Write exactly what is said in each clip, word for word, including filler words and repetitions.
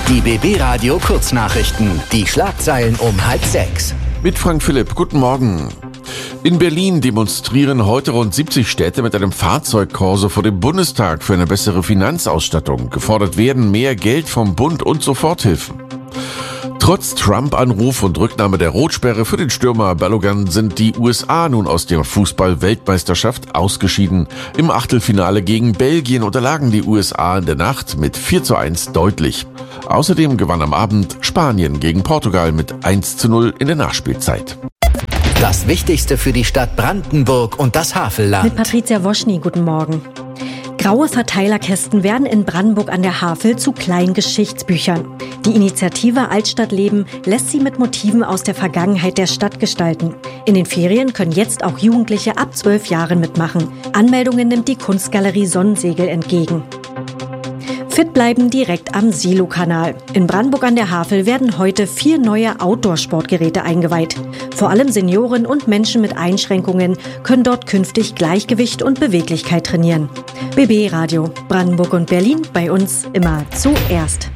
Die B B-Radio Kurznachrichten. Die Schlagzeilen um halb sechs. Mit Frank Philipp. Guten Morgen. In Berlin demonstrieren heute rund siebzig Städte mit einem Fahrzeugkorso vor dem Bundestag für eine bessere Finanzausstattung. Gefordert werden mehr Geld vom Bund und Soforthilfen. Trotz Trump-Anruf und Rücknahme der Rotsperre für den Stürmer Balogun sind die U S A nun aus der Fußball-Weltmeisterschaft ausgeschieden. Im Achtelfinale gegen Belgien unterlagen die U S A in der Nacht mit vier zu eins deutlich. Außerdem gewann am Abend Spanien gegen Portugal mit eins zu null in der Nachspielzeit. Das Wichtigste für die Stadt Brandenburg und das Havelland. Mit Patricia Woschny, guten Morgen. Graue Verteilerkästen werden in Brandenburg an der Havel zu kleinen Geschichtsbüchern. Die Initiative Altstadtleben lässt sie mit Motiven aus der Vergangenheit der Stadt gestalten. In den Ferien können jetzt auch Jugendliche ab zwölf Jahren mitmachen. Anmeldungen nimmt die Kunstgalerie Sonnensegel entgegen. Fit bleiben direkt am Silo-Kanal. In Brandenburg an der Havel werden heute vier neue Outdoor-Sportgeräte eingeweiht. Vor allem Senioren und Menschen mit Einschränkungen können dort künftig Gleichgewicht und Beweglichkeit trainieren. B B-Radio, Brandenburg und Berlin, bei uns immer zuerst.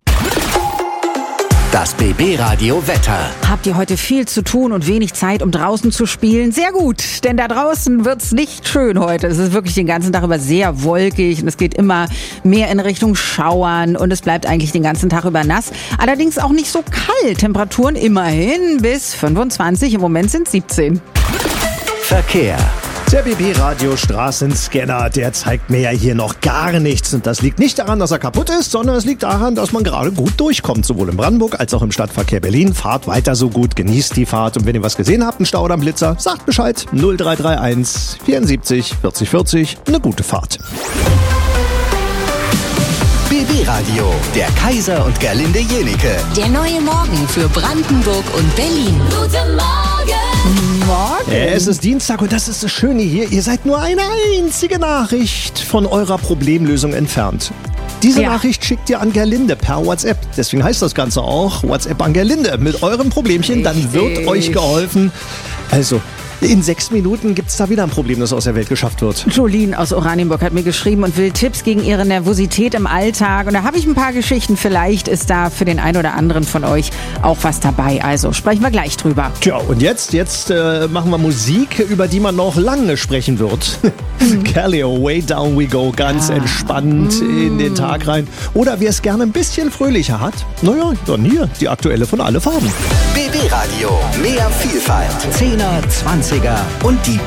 Das B B-Radio Wetter. Habt ihr heute viel zu tun und wenig Zeit, um draußen zu spielen? Sehr gut, denn da draußen wird's nicht schön heute. Es ist wirklich den ganzen Tag über sehr wolkig und es geht immer mehr in Richtung Schauern und es bleibt eigentlich den ganzen Tag über nass. Allerdings auch nicht so kalt. Temperaturen immerhin bis fünfundzwanzig, im Moment sind siebzehn. Verkehr. Der B B-Radio Straßenscanner, der zeigt mir ja hier noch gar nichts. Und das liegt nicht daran, dass er kaputt ist, sondern es liegt daran, dass man gerade gut durchkommt. Sowohl in Brandenburg als auch im Stadtverkehr Berlin. Fahrt weiter so gut, genießt die Fahrt. Und wenn ihr was gesehen habt, einen Stau oder einen Blitzer, sagt Bescheid. null drei drei eins vierundsiebzig vierzig vierzig. Eine gute Fahrt. B B-Radio, der Kaiser und Gerlinde Jenike. Der neue Morgen für Brandenburg und Berlin. Guten Morgen! Morgen. Es ist Dienstag und das ist das Schöne hier. Ihr seid nur eine einzige Nachricht von eurer Problemlösung entfernt. Diese Ja. Nachricht schickt ihr an Gerlinde per WhatsApp. Deswegen heißt das Ganze auch WhatsApp an Gerlinde. Mit eurem Problemchen, dann wird Richtig. euch geholfen. Also, in sechs Minuten gibt es da wieder ein Problem, das aus der Welt geschafft wird. Jolene aus Oranienburg hat mir geschrieben und will Tipps gegen ihre Nervosität im Alltag. Und da habe ich ein paar Geschichten. Vielleicht ist da für den einen oder anderen von euch auch was dabei. Also sprechen wir gleich drüber. Tja, und jetzt, jetzt äh, machen wir Musik, über die man noch lange sprechen wird. Kelly, Way Down We Go, ganz Ah. entspannt in den Tag rein. Oder wer es gerne ein bisschen fröhlicher hat, naja, dann hier, die aktuelle von Alle Farben. B B-Radio, mehr Vielfalt. Zehner, Zwanziger und die